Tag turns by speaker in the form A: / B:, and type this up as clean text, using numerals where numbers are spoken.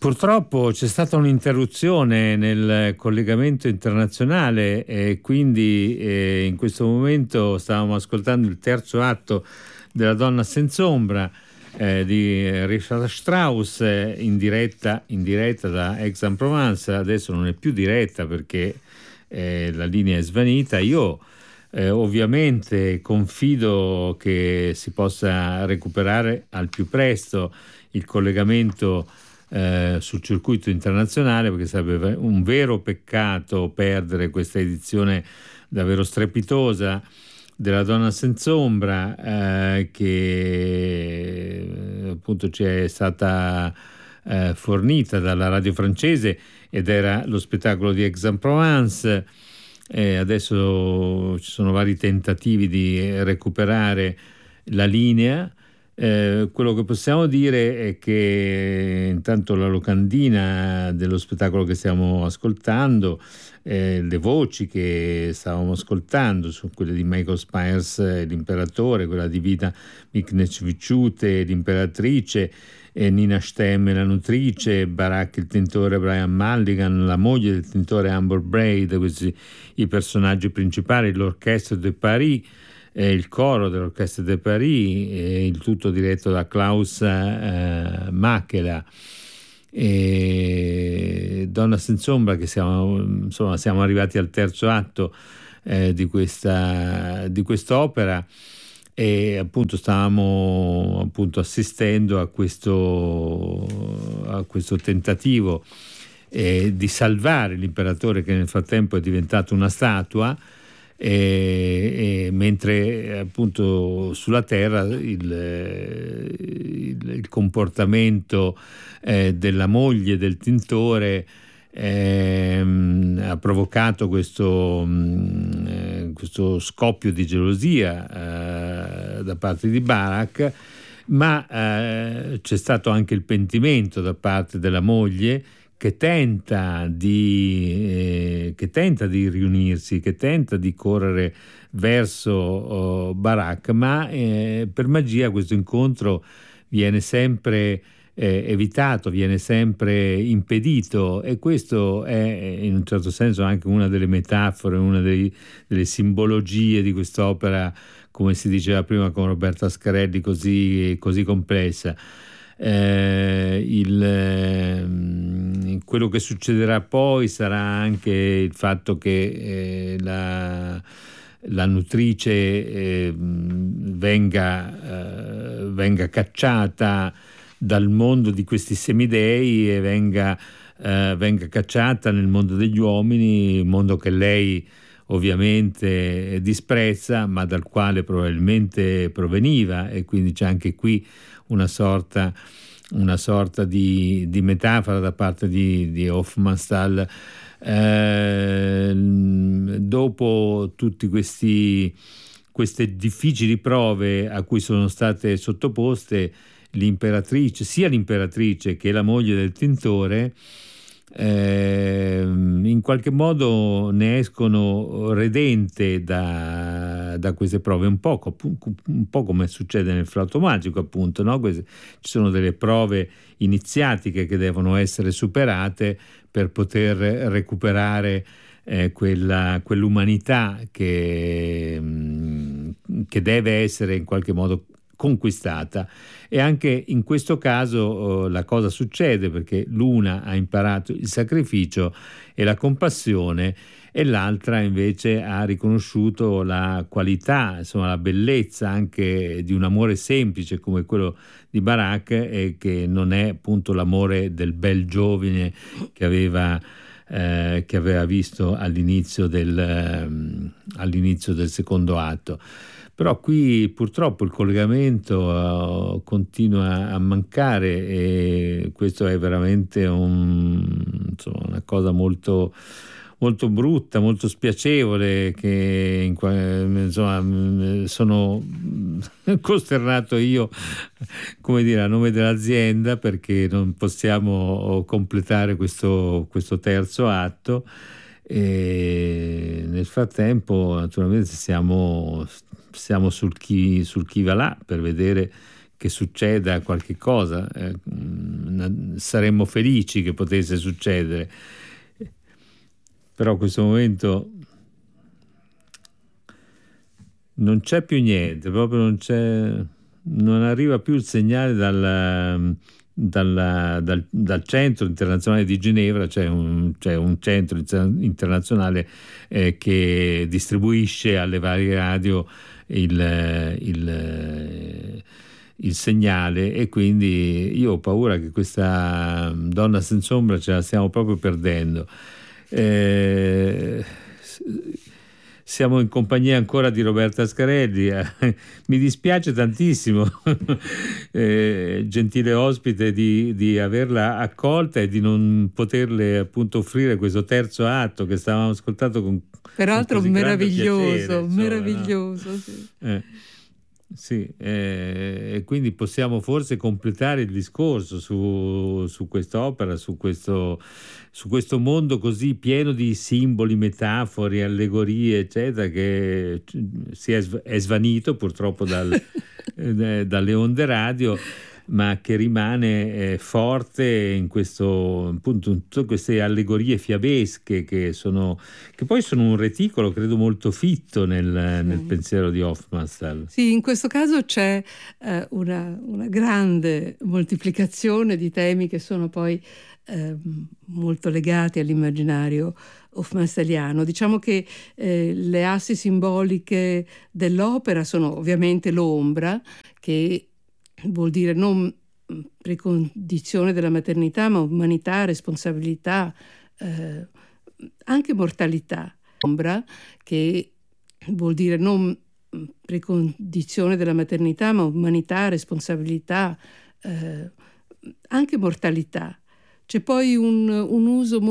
A: Purtroppo c'è stata un'interruzione nel collegamento internazionale e quindi in questo momento stavamo ascoltando il terzo atto della Donna senz'ombra di Richard Strauss in diretta da Aix-en-Provence. Adesso non è più diretta perché la linea è svanita. Io ovviamente confido che si possa recuperare al più presto il collegamento sul circuito internazionale, perché sarebbe un vero peccato perdere questa edizione davvero strepitosa della Donna senz'ombra che appunto ci è stata fornita dalla radio francese ed era lo spettacolo di Aix-en-Provence. Adesso ci sono vari tentativi di recuperare la linea. Quello che possiamo dire è che intanto la locandina dello spettacolo che stiamo ascoltando, le voci che stavamo ascoltando sono quelle di Michael Spires, l'imperatore, quella di Vida Miknevičiūtė, l'imperatrice, Nina Stemm, la nutrice, Barak il tintore, Brian Mulligan, la moglie del tintore Amber Braid, questi i personaggi principali, l'Orchestre de Paris, il coro dell'Orchestre de Paris, il tutto diretto da Klaus Makela. Donna senz'ombra, che siamo arrivati al terzo atto di quest'opera e appunto stavamo assistendo a questo tentativo di salvare l'imperatore, che nel frattempo è diventato una statua, mentre appunto sulla terra il comportamento della moglie del tintore ha provocato questo scoppio di gelosia da parte di Barak, ma c'è stato anche il pentimento da parte della moglie, che tenta di riunirsi, che tenta di correre verso Barak, ma per magia questo incontro viene sempre evitato, viene sempre impedito, e questo è in un certo senso anche una delle metafore, una delle simbologie di quest'opera, come si diceva prima con Roberto Ascarelli, così complessa. Quello che succederà poi sarà anche il fatto che la nutrice venga cacciata dal mondo di questi semidei e venga cacciata nel mondo degli uomini, mondo che lei ovviamente disprezza, ma dal quale probabilmente proveniva, e quindi c'è anche qui una sorta di metafora da parte di Hofmannsthal. Dopo tutti queste difficili prove a cui sono state sottoposte sia l'imperatrice che la moglie del tintore, in qualche modo ne escono redente da queste prove, un po' come succede nel flauto magico, appunto, no? Ci sono delle prove iniziatiche che devono essere superate per poter recuperare quell'umanità che deve essere in qualche modo conquistata. E anche in questo caso la cosa succede, perché l'una ha imparato il sacrificio e la compassione e l'altra invece ha riconosciuto la qualità, insomma la bellezza anche di un amore semplice come quello di Barak, e che non è appunto l'amore del bel giovane che aveva visto all'inizio del secondo atto. Però qui purtroppo il collegamento continua a mancare, e questo è veramente una cosa molto, molto brutta, molto spiacevole, che sono costernato io, come dire, a nome dell'azienda, perché non possiamo completare questo terzo atto. E nel frattempo naturalmente siamo sul chi va là per vedere che succeda qualche cosa. saremmo felici che potesse succedere. Però in questo momento non c'è più niente, proprio non arriva più il segnale dal centro internazionale di Ginevra. C'è un centro internazionale che distribuisce alle varie radio il segnale, e quindi io ho paura che questa Donna senza ombra ce la stiamo proprio perdendo. Siamo in compagnia ancora di Roberta Scarelli. Mi dispiace tantissimo, gentile ospite, di averla accolta e di non poterle appunto offrire questo terzo atto che stavamo ascoltando con
B: peraltro
A: con
B: meraviglioso,
A: piacere,
B: meraviglioso,
A: no?
B: sì.
A: Sì, e quindi possiamo forse completare il discorso su quest'opera, su questo mondo così pieno di simboli, metafore, allegorie, eccetera, che è svanito purtroppo dalle onde radio, ma che rimane forte in questo, appunto, in tutte queste allegorie fiabesche che poi sono un reticolo, credo, molto fitto nel pensiero di Hofmannsthal.
B: Sì, in questo caso c'è una grande moltiplicazione di temi che sono poi molto legati all'immaginario hofmannsthaliano. Diciamo che le assi simboliche dell'opera sono ovviamente l'ombra, che vuol dire non precondizione della maternità, ma umanità, responsabilità, anche mortalità. Ombra, che vuol dire non precondizione della maternità, ma umanità, responsabilità, anche mortalità. C'è poi un uso molto